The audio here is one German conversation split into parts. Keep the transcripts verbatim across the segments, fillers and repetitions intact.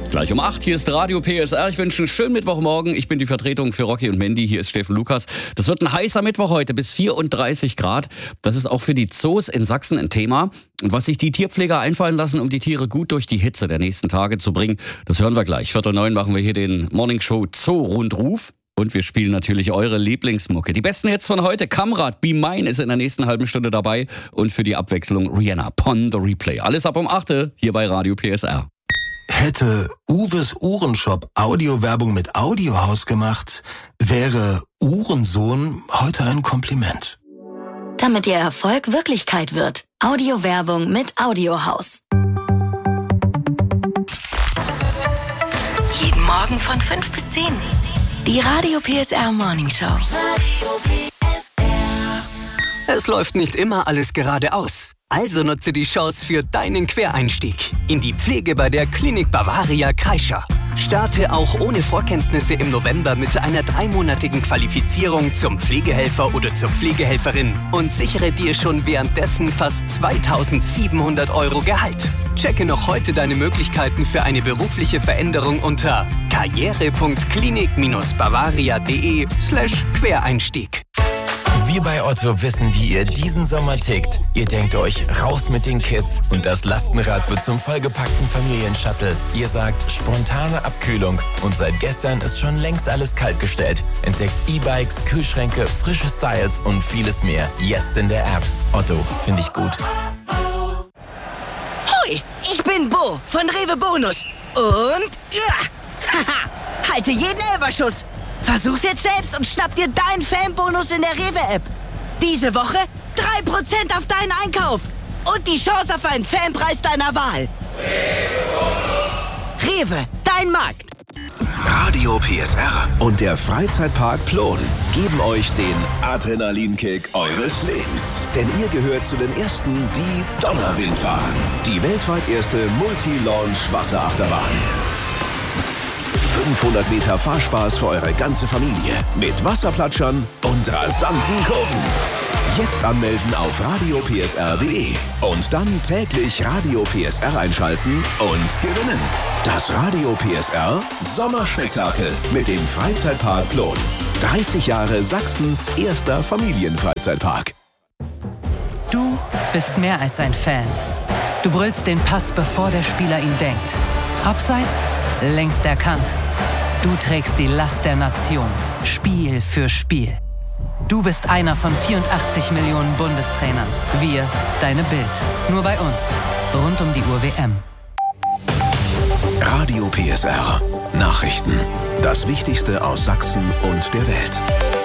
Gleich um acht, hier ist Radio P S R. Ich wünsche einen schönen Mittwochmorgen. Ich bin die Vertretung für Rocky und Mandy. Hier ist Steffen Lukas. Das wird ein heißer Mittwoch heute, bis vierunddreißig Grad. Das ist auch für die Zoos in Sachsen ein Thema. Und was sich die Tierpfleger einfallen lassen, um die Tiere gut durch die Hitze der nächsten Tage zu bringen, das hören wir gleich. Viertel neun machen wir hier den Morning Show Zoo-Rundruf. Und wir spielen natürlich eure Lieblingsmucke. Die besten Hits von heute. Kamrat, Be Mine ist in der nächsten halben Stunde dabei. Und für die Abwechslung Rihanna, Pon the Replay. Alles ab um acht hier bei Radio P S R. Hätte Uwes Uhrenshop Audiowerbung mit Audiohaus gemacht, wäre Uhrensohn heute ein Kompliment. Damit Ihr Erfolg Wirklichkeit wird. Audiowerbung mit Audiohaus. Jeden Morgen von fünf bis zehn. Die Radio P S R Morning Show. Radio P S R. Es läuft nicht immer alles geradeaus. Also nutze die Chance für deinen Quereinstieg in die Pflege bei der Klinik Bavaria Kreischer. Starte auch ohne Vorkenntnisse im November mit einer dreimonatigen Qualifizierung zum Pflegehelfer oder zur Pflegehelferin und sichere dir schon währenddessen fast zweitausendsiebenhundert Euro Gehalt. Checke noch heute deine Möglichkeiten für eine berufliche Veränderung unter karriere punkt klinik bavaria punkt de slash Quereinstieg. Wir bei Otto wissen, wie ihr diesen Sommer tickt. Ihr denkt euch, raus mit den Kids und das Lastenrad wird zum vollgepackten Familienshuttle. Ihr sagt, spontane Abkühlung und seit gestern ist schon längst alles kaltgestellt. Entdeckt E-Bikes, Kühlschränke, frische Styles und vieles mehr. Jetzt in der App. Otto, finde ich gut. Hoi, ich bin Bo von Rewe Bonus und ja, haha, halte jeden Elferschuss. Versuch's jetzt selbst und schnapp dir deinen Fanbonus in der Rewe-App. Diese Woche drei Prozent auf deinen Einkauf und die Chance auf einen Fanpreis deiner Wahl. Rewe, dein Markt. Radio P S R und der Freizeitpark Plon geben euch den Adrenalinkick eures Lebens. Denn ihr gehört zu den Ersten, die Donnerwind fahren. Die weltweit erste Multi-Launch-Wasserachterbahn. fünfhundert Meter Fahrspaß für eure ganze Familie mit Wasserplatschern und rasanten Kurven. Jetzt anmelden auf radio p s r punkt de und dann täglich Radio P S R einschalten und gewinnen. Das Radio P S R Sommerspektakel mit dem Freizeitpark Plon. dreißig Jahre Sachsens erster Familienfreizeitpark. Du bist mehr als ein Fan. Du brüllst den Pass, bevor der Spieler ihn denkt. Abseits, längst erkannt. Du trägst die Last der Nation, Spiel für Spiel. Du bist einer von vierundachtzig Millionen Bundestrainern. Wir, deine Bild. Nur bei uns. Rund um die Uhr W M. Radio P S R. Nachrichten. Das Wichtigste aus Sachsen und der Welt.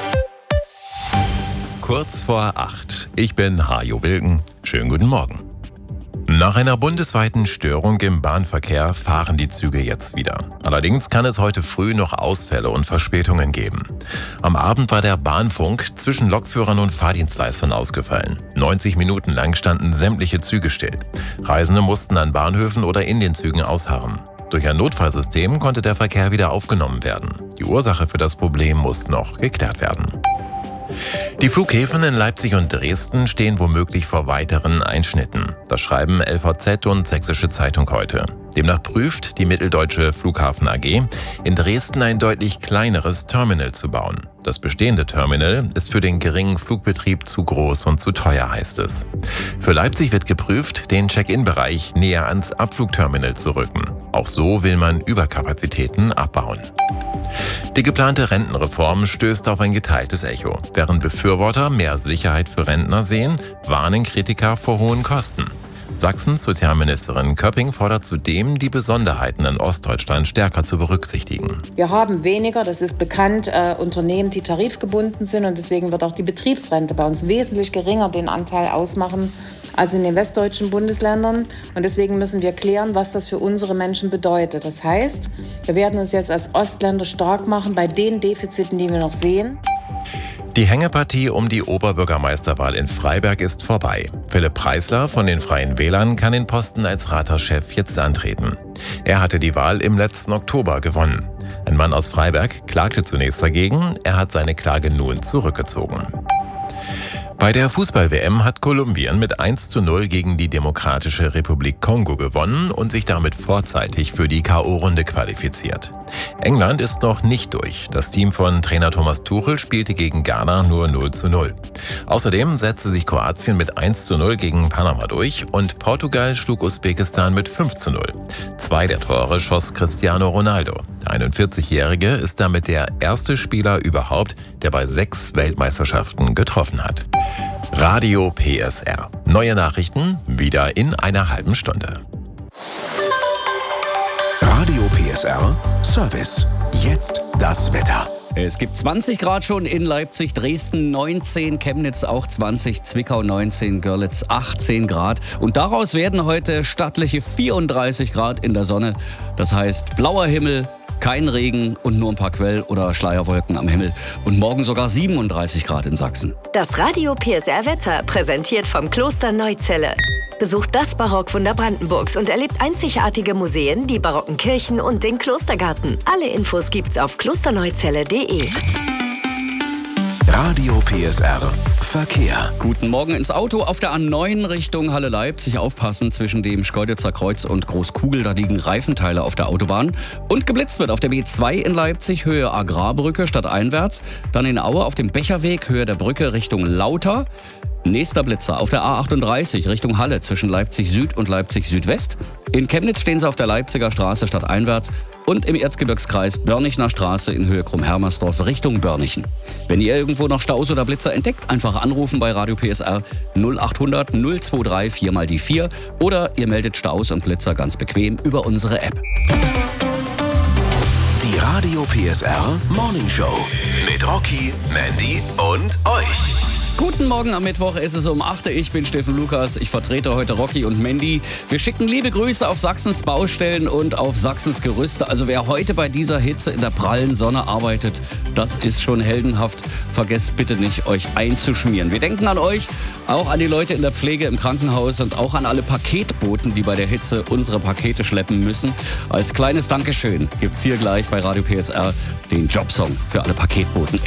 Kurz vor acht. Ich bin Hajo Wilken. Schönen guten Morgen. Nach einer bundesweiten Störung im Bahnverkehr fahren die Züge jetzt wieder. Allerdings kann es heute früh noch Ausfälle und Verspätungen geben. Am Abend war der Bahnfunk zwischen Lokführern und Fahrdienstleistern ausgefallen. neunzig Minuten lang standen sämtliche Züge still. Reisende mussten an Bahnhöfen oder in den Zügen ausharren. Durch ein Notfallsystem konnte der Verkehr wieder aufgenommen werden. Die Ursache für das Problem muss noch geklärt werden. Die Flughäfen in Leipzig und Dresden stehen womöglich vor weiteren Einschnitten. Das schreiben L V Z und Sächsische Zeitung heute. Demnach prüft die Mitteldeutsche Flughafen A G, in Dresden ein deutlich kleineres Terminal zu bauen. Das bestehende Terminal ist für den geringen Flugbetrieb zu groß und zu teuer, heißt es. Für Leipzig wird geprüft, den Check-in-Bereich näher ans Abflugterminal zu rücken. Auch so will man Überkapazitäten abbauen. Die geplante Rentenreform stößt auf ein geteiltes Echo. Während Befürworter mehr Sicherheit für Rentner sehen, warnen Kritiker vor hohen Kosten. Sachsens Sozialministerin Köpping fordert zudem, die Besonderheiten in Ostdeutschland stärker zu berücksichtigen. Wir haben weniger, das ist bekannt, äh, Unternehmen, die tarifgebunden sind und deswegen wird auch die Betriebsrente bei uns wesentlich geringer den Anteil ausmachen als in den westdeutschen Bundesländern. Und deswegen müssen wir klären, was das für unsere Menschen bedeutet. Das heißt, wir werden uns jetzt als Ostländer stark machen bei den Defiziten, die wir noch sehen. Die Hängepartie um die Oberbürgermeisterwahl in Freiberg ist vorbei. Philipp Preisler von den Freien Wählern kann den Posten als Rathauschef jetzt antreten. Er hatte die Wahl im letzten Oktober gewonnen. Ein Mann aus Freiberg klagte zunächst dagegen, er hat seine Klage nun zurückgezogen. Bei der Fußball-W M hat Kolumbien mit eins zu null gegen die Demokratische Republik Kongo gewonnen und sich damit vorzeitig für die K O-Runde qualifiziert. England ist noch nicht durch. Das Team von Trainer Thomas Tuchel spielte gegen Ghana nur null zu null. Außerdem setzte sich Kroatien mit eins zu null gegen Panama durch und Portugal schlug Usbekistan mit fünf zu null. Zwei der Tore schoss Cristiano Ronaldo. Der einundvierzigjährige ist damit der erste Spieler überhaupt, der bei sechs Weltmeisterschaften getroffen hat. Radio P S R. Neue Nachrichten wieder in einer halben Stunde. Radio P S R Service. Jetzt das Wetter. Es gibt zwanzig Grad schon in Leipzig, Dresden neunzehn, Chemnitz auch zwanzig, Zwickau neunzehn, Görlitz achtzehn Grad. Und daraus werden heute stattliche vierunddreißig Grad in der Sonne. Das heißt blauer Himmel, kein Regen und nur ein paar Quell- oder Schleierwolken am Himmel. Und morgen sogar siebenunddreißig Grad in Sachsen. Das Radio P S R-Wetter, präsentiert vom Kloster Neuzelle. Besucht das Barockwunder Brandenburgs und erlebt einzigartige Museen, die barocken Kirchen und den Klostergarten. Alle Infos gibt's auf klosterneuzelle punkt de. Radio P S R Verkehr. Guten Morgen ins Auto auf der A neun Richtung Halle Leipzig. Aufpassen zwischen dem Schkeuditzer Kreuz und Großkugel. Da liegen Reifenteile auf der Autobahn. Und geblitzt wird auf der B zwei in Leipzig, Höhe Agrarbrücke stadteinwärts. Dann in Aue auf dem Becherweg, Höhe der Brücke Richtung Lauter. Nächster Blitzer auf der A achtunddreißig Richtung Halle zwischen Leipzig Süd und Leipzig Südwest. In Chemnitz stehen sie auf der Leipziger Straße stadteinwärts und im Erzgebirgskreis Börnichner Straße in Höhe Krumm-Hermersdorf Richtung Börnichen. Wenn ihr irgendwo noch Staus oder Blitzer entdeckt, einfach anrufen bei Radio P S R null achthundert null zweiundzwanzig vier mal die vier oder ihr meldet Staus und Blitzer ganz bequem über unsere App. Die Radio P S R Morning Show mit Rocky, Mandy und euch. Guten Morgen am Mittwoch, es ist um acht Uhr. Ich bin Steffen Lukas, ich vertrete heute Rocky und Mandy. Wir schicken liebe Grüße auf Sachsens Baustellen und auf Sachsens Gerüste. Also wer heute bei dieser Hitze in der prallen Sonne arbeitet, das ist schon heldenhaft. Vergesst bitte nicht, euch einzuschmieren. Wir denken an euch, auch an die Leute in der Pflege im Krankenhaus und auch an alle Paketboten, die bei der Hitze unsere Pakete schleppen müssen. Als kleines Dankeschön gibt's hier gleich bei Radio P S R den Jobsong für alle Paketboten.